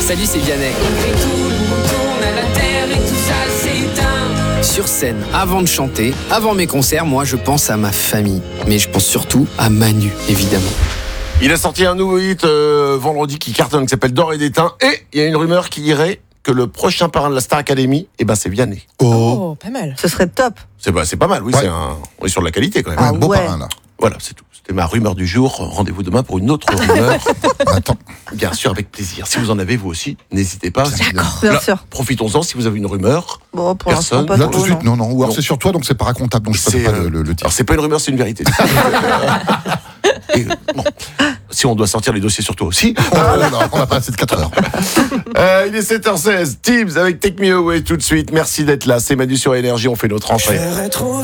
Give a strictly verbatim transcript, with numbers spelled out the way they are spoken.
Salut, c'est Vianney. Sur scène, avant de chanter, avant mes concerts, moi je pense à ma famille. Mais je pense surtout à Manu, évidemment. Il a sorti un nouveau hit euh, vendredi qui cartonne, qui s'appelle D'or et d'étain. Et il y a une rumeur qui dirait que le prochain parrain de la Star Academy, eh ben c'est Vianney. Oh, pas mal. Ce serait top. C'est, bah, c'est pas mal, oui. Ouais. C'est un, on est sur de la qualité quand même. Ah Un beau ouais. parrain, là. Voilà, c'est tout. C'était ma rumeur du jour. Rendez-vous demain pour une autre rumeur. Attends. Bien sûr, avec plaisir. Si vous en avez, vous aussi, n'hésitez pas. D'accord. Bien Là, sûr. Profitons-en si vous avez une rumeur. Bon, pour Personne. l'instant, pas Là, trop, tout de suite, non. non, non. Ou alors Non. c'est sur toi, donc c'est pas racontable, donc je peux C'est, pas euh, le, le, le dire. Alors, c'est pas une rumeur, c'est une vérité. Et, bon, si on doit sortir les dossiers sur toi aussi. Oh, non, on n'a pas assez de quatre heures. Euh, il est sept heures seize. Teams avec Take Me Away tout de suite. Merci d'être là. C'est Manu sur Énergie. On fait notre entrée.